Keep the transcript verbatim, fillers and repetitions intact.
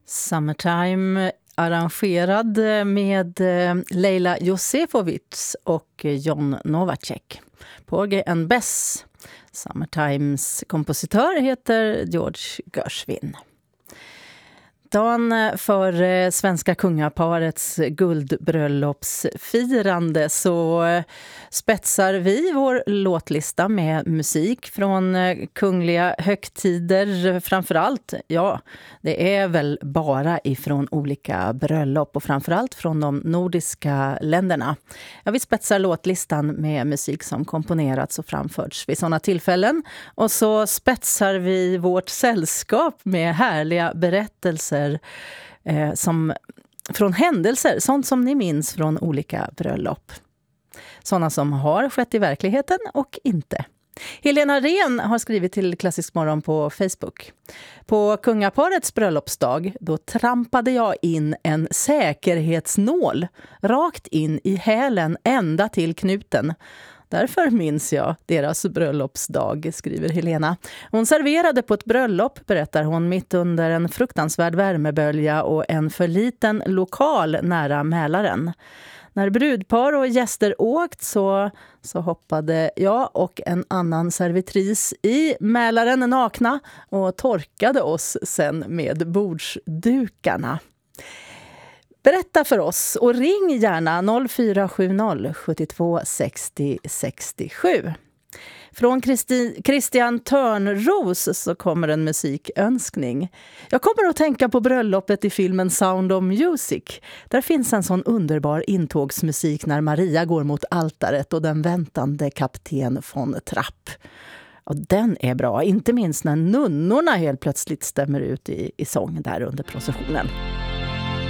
Summertime arrangerad med Leila Josefovic och John Novacek på Porgy and Bess. Summertimes kompositör heter George Gershwin. Dagen för svenska kungaparets guldbröllopsfirande så spetsar vi vår låtlista med musik från kungliga högtider framförallt. Ja, det är väl bara ifrån olika bröllop och framförallt från de nordiska länderna. Ja, vi spetsar låtlistan med musik som komponerats och framförts vid sådana tillfällen. Och så spetsar vi vårt sällskap med härliga berättelser Eh, som, från händelser, sånt som ni minns från olika bröllop. Sådana som har skett i verkligheten och inte. Helena Rehn har skrivit till Klassisk morgon på Facebook. På kungaparets bröllopsdag då trampade jag in en säkerhetsnål rakt in i hälen ända till knuten. Därför minns jag deras bröllopsdag, skriver Helena. Hon serverade på ett bröllop, berättar hon, mitt under en fruktansvärd värmebölja och en för liten lokal nära Mälaren. När brudpar och gäster åkt så, så hoppade jag och en annan servitris i Mälaren nakna och torkade oss sen med bordsdukarna. Berätta för oss och ring gärna noll fyra sju noll sju två sex noll sex sju. Från Christi, Christian Törnros så kommer en musikönskning. Jag kommer att tänka på bröllopet i filmen Sound of Music. Där finns en sån underbar intågsmusik när Maria går mot altaret och den väntande kapten von Trapp. Och den är bra, inte minst när nunnorna helt plötsligt stämmer ut i, i sång där under processionen.